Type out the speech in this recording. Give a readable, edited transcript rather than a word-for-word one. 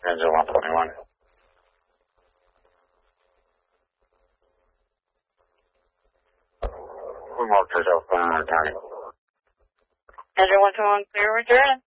Angel 121. We marked yourself County. Angel 121, clear return.